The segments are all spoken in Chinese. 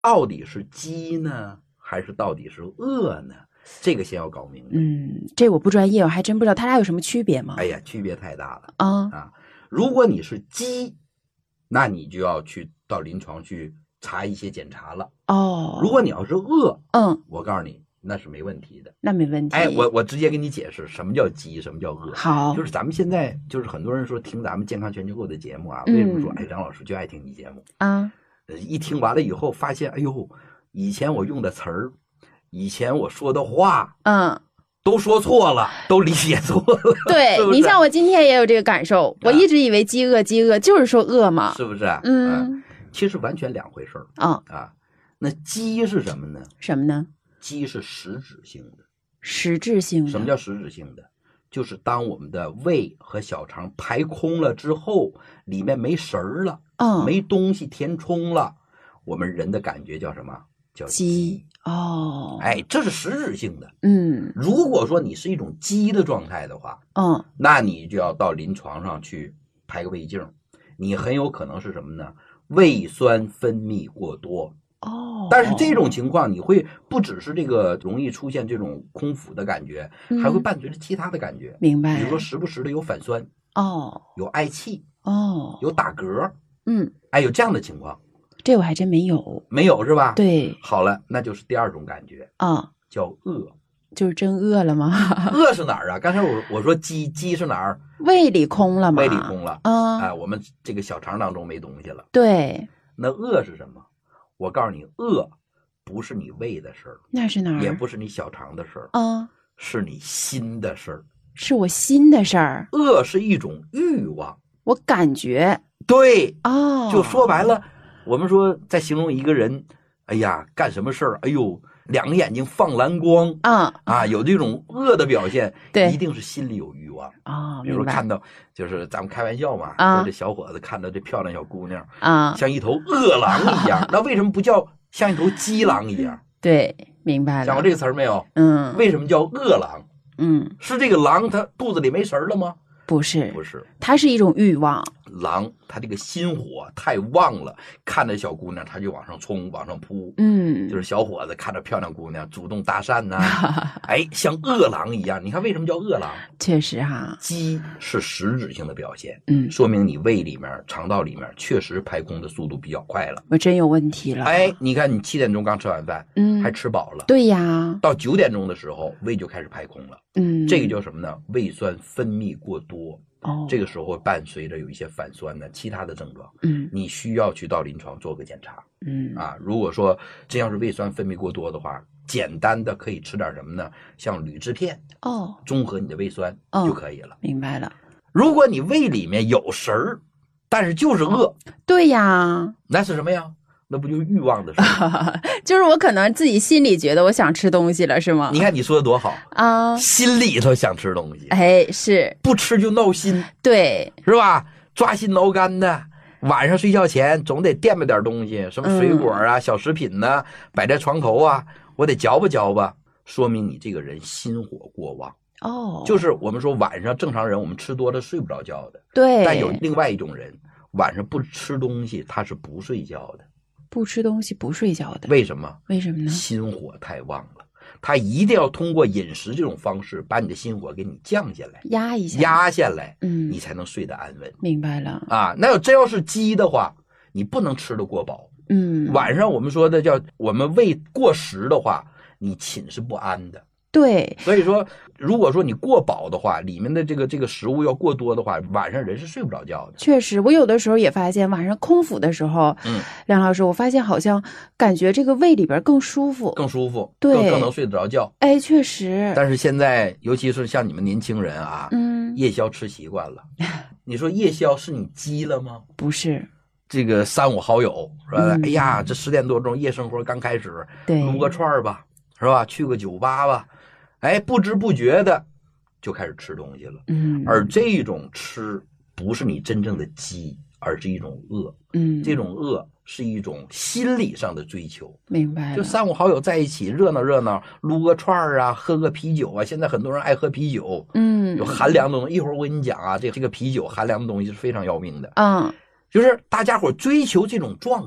到底是饥呢，还是到底是饿呢？这个先要搞明白。 这我不专业，我还真不知道他俩有什么区别吗？ 哎呀，区别太大了啊！ 如果你是饥，那你就要去到临床去查一些检查了。如果你要是饿，我告诉你，那是没问题的。 那没问题。 哎，我直接给你解释什么叫饥，什么叫饿。 好， 就是咱们现在就是很多人说听咱们健康全球购的节目啊，为什么说张老师就爱听你节目啊？ 一听完了以后发现，哎呦，以前我用的词儿，以前我说的话，都说错了，都理解错了。 对，是是你像我今天也有这个感受，我一直以为饥饿就是说饿嘛， 是不是？其实完全两回事那饥是什么呢？ 什么呢？ 饥是实质性的。 实质性的。 什么叫实质性的？就是当我们的胃和小肠排空了之后，里面没食儿了，没东西填充了，我们人的感觉叫什么？叫饥。哎，这是实质性的。如果说你是一种饥的状态的话，那你就要到临床上去拍个胃镜，你很有可能是什么呢？胃酸分泌过多。但是这种情况你会不只是这个容易出现这种空腹的感觉，还会伴随着其他的感觉。 明白。 比如说时不时的有反酸，有嗳气，有打嗝，有这样的情况。 这我还真没有。 没有是吧？ 对。 好了，那就是第二种感觉叫饿。 就是真饿了吗？ 饿是哪儿啊？刚才我说饥是哪儿？ 胃里空了嘛。 胃里空了。我们这个小肠当中没东西了。 对。 那饿是什么？我告诉你，饿不是你胃的事儿， 那是哪儿？ 也不是你小肠的事儿，是你心的事儿， 是我心的事儿。 饿是一种欲望， 我感觉。 对，就说白了，我们说在形容一个人，哎呀，干什么事儿，哎呦，两个眼睛放蓝光有这种饿的表现，一定是心里有欲望比如说看到，就是咱们开玩笑嘛，说这小伙子看到这漂亮小姑娘像一头饿狼一样，那为什么不叫像一头饥狼一样？ 对，明白了。 想过这个词儿没有？为什么叫饿狼？是这个狼它肚子里没食儿了吗？ 不是， 不是， 它是一种欲望。 狼它这个心火太旺了，看着小姑娘它就往上冲，往上扑。就是小伙子看着漂亮姑娘主动搭讪呐，哎，像饿狼一样。你看为什么叫饿狼？ 确实哈， 饥是实质性的表现，说明你胃里面、肠道里面确实排空的速度比较快了。 我真有问题了。 哎，你看你7点钟刚吃完饭，还吃饱了。 对呀。 到9点钟的时候，胃就开始排空了。这个叫什么呢？胃酸分泌过多。这个时候伴随着有一些反酸的其他的症状，你需要去到临床做个检查，如果说真要是胃酸分泌过多的话，简单的可以吃点什么呢？像铝制片，中和你的胃酸就可以了。 明白了。 如果你胃里面有食儿，但是就是饿， 对呀， 那是什么呀？那不就欲望的事儿？ 就是我可能自己心里觉得我想吃东西了，是吗？ 你看你说的多好心里头想吃东西， 哎，是不吃就闹心， 对， 是吧？抓心挠肝的，晚上睡觉前总得垫吧点东西，什么水果啊、小食品呢，摆在床头啊，我得嚼吧嚼吧，说明你这个人心火过旺。就是我们说晚上正常人我们吃多了睡不着觉的， 对， 但有另外一种人晚上不吃东西他是不睡觉的。 不吃东西不睡觉的， 为什么？ 为什么呢？ 心火太旺了，他一定要通过饮食这种方式把你的心火给你降下来， 压一下， 压下来，你才能睡得安稳。 明白了那真要是饥的话，你不能吃得过饱。晚上我们说的叫我们胃过食的话，你寝是不安的。 对， 所以说如果说你过饱的话，里面的这个食物要过多的话，晚上人是睡不着觉的。 确实，我有的时候也发现晚上空腹的时候，梁老师，我发现好像感觉这个胃里边更舒服， 对，更能睡得着觉。 哎，确实。 但是现在尤其是像你们年轻人啊，夜宵吃习惯了，你说夜宵是你饥了吗？ 不是。 这个3、5好友说，哎呀，这10点多钟夜生活刚开始，撸个串吧，是吧？去个酒吧吧。哎，不知不觉的就开始吃东西了。而这种吃不是你真正的饥，而是一种饿。这种饿是一种心理上的追求。 明白了。 就3、5好友在一起热闹热闹，撸个串啊，喝个啤酒啊。现在很多人爱喝啤酒，有寒凉的东西。一会儿我跟你讲啊，这个啤酒寒凉的东西是非常要命的。就是大家伙追求这种状态，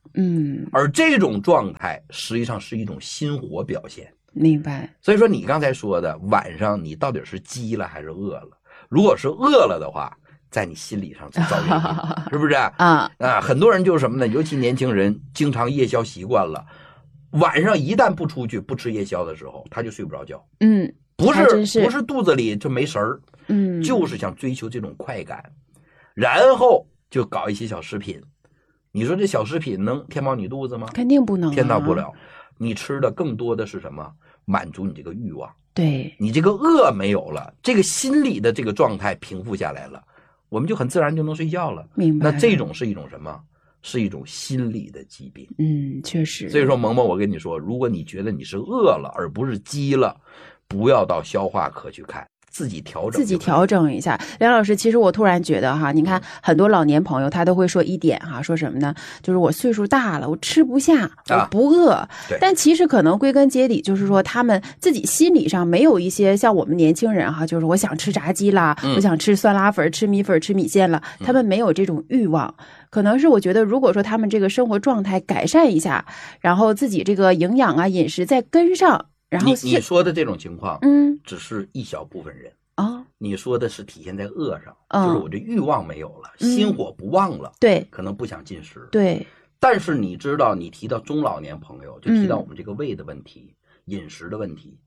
而这种状态实际上是一种心火表现。 明白。 所以说你刚才说的晚上你到底是饥了还是饿了，如果是饿了的话，在你心理上就造原因，是不是很多人就是什么呢，尤其年轻人经常夜宵习惯了，晚上一旦不出去不吃夜宵的时候他就睡不着觉。不是肚子里就没神儿，就是想追求这种快感，然后就搞一些小食品。你说这小食品能填饱你肚子吗？ 肯定不能填到不了。你吃的更多的是什么？满足你这个欲望。 对， 你这个饿没有了，这个心理的这个状态平复下来了，我们就很自然就能睡觉了。 明白。 那这种是一种什么？是一种心理的疾病。 确实。 所以说萌萌，我跟你说，如果你觉得你是饿了而不是饥了，不要到消化科去看，自己调整一下。 梁老师，其实我突然觉得哈，你看很多老年朋友他都会说一点哈，说什么呢？就是我岁数大了，我吃不下，我不饿。但其实可能归根结底就是说他们自己心理上没有一些像我们年轻人哈，就是我想吃炸鸡啦，我想吃酸辣粉、吃米粉、吃米线了，他们没有这种欲望。可能是我觉得如果说他们这个生活状态改善一下，然后自己这个营养啊饮食再跟上，然后你说的这种情况只是一小部分人你说的是体现在饿上，就是我这欲望没有了，心火不旺了， 对， 可能不想进食， 对。 但是你知道，你提到中老年朋友，就提到我们这个胃的问题、饮食的问题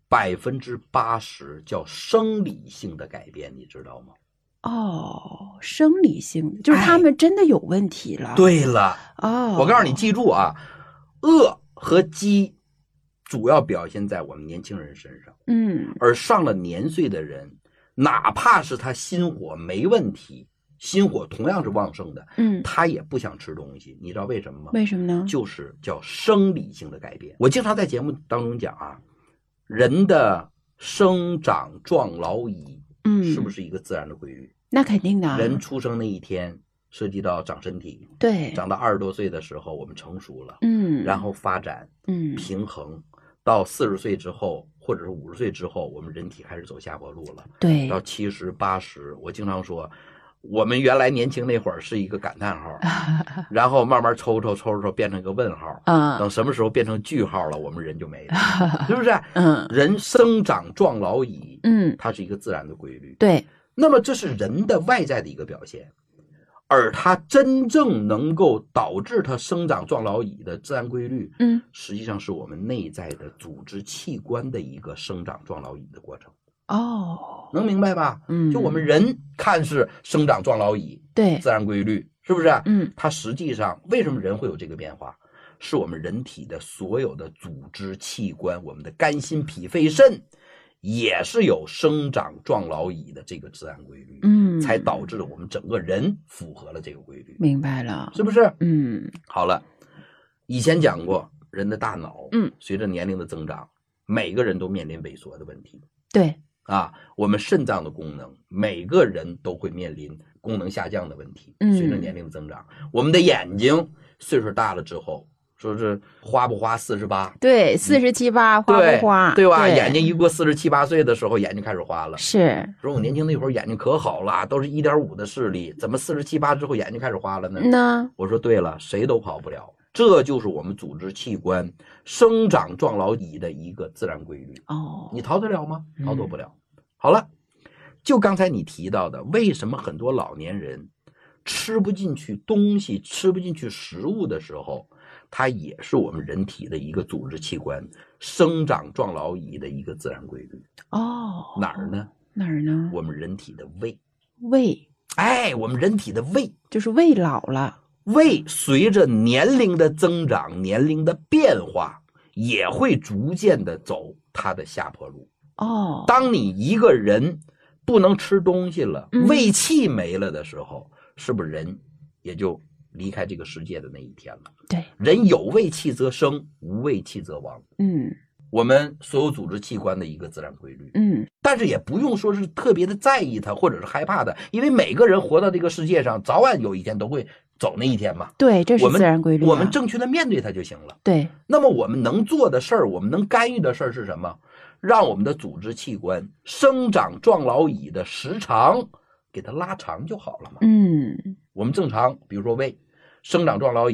，80%叫生理性的改变，你知道吗？ 生理性的，就是他们真的有问题了。 对了，我告诉你，记住啊，饿和饥主要表现在我们年轻人身上。而上了年岁的人，哪怕是他心火没问题，心火同样是旺盛的，他也不想吃东西。你知道为什么吗？ 为什么呢？ 就是叫生理性的改变。我经常在节目当中讲啊，人的生长壮老已，是不是一个自然的规律？ 那肯定的。 人出生那一天涉及到长身体， 对， 长到20多岁的时候我们成熟了，然后发展，平衡，到40岁之后或者是50岁之后，我们人体开始走下坡路了。 对， 到70、80，我经常说，我们原来年轻那会儿是一个感叹号，然后慢慢抽变成一个问号，等什么时候变成句号了，我们人就没了，是不是？人生长壮老已，它是一个自然的规律。 对， 那么这是人的外在的一个表现。而它真正能够导致它生长壮老已的自然规律，实际上是我们内在的组织器官的一个生长壮老已的过程。能明白吧？就我们人看是生长壮老已， 对， 自然规律，是不是？它实际上为什么人会有这个变化？是我们人体的所有的组织器官，我们的肝心脾肺肾，也是有生长壮老已的这个自然规律，才导致我们整个人符合了这个规律。 明白了， 是不是？好了，以前讲过，人的大脑，随着年龄的增长，每个人都面临萎缩的问题。 对啊，我们肾脏的功能，每个人都会面临功能下降的问题。随着年龄的增长，我们的眼睛岁数大了之后。说是花不花48？ 对，47、8花不花？ 对吧？眼睛一过47、8岁的时候，眼睛开始花了。 是。 说我年轻那会儿眼睛可好了，都是1.5的视力，怎么47、8之后眼睛开始花了呢？我说对了，谁都跑不了，这就是我们组织器官生长壮老已的一个自然规律。你逃得了吗？逃脱不了。好了，就刚才你提到的，为什么很多老年人吃不进去东西、吃不进去食物的时候，它也是我们人体的一个组织器官生长壮老已的一个自然规律。哪儿呢？我们人体的胃。我们人体的胃就是胃老了。 胃随着年龄的增长、年龄的变化，也会逐渐的走它的下坡路。当你一个人不能吃东西了，胃气没了的时候，是不是人也就离开这个世界的那一天了？ 对， 人有胃气则生，无胃气则亡。我们所有组织器官的一个自然规律。但是也不用说是特别的在意它，或者是害怕它，因为每个人活到这个世界上，早晚有一天都会走那一天嘛。 对，这是自然规律。 我们正确的面对它就行了。 对。 那么我们能做的事儿，我们能干预的事儿是什么？让我们的组织器官生长壮老已的时长给它拉长就好了嘛。我们正常，比如说胃生长壮老已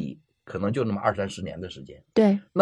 可能就那么20-30年的时间。 对。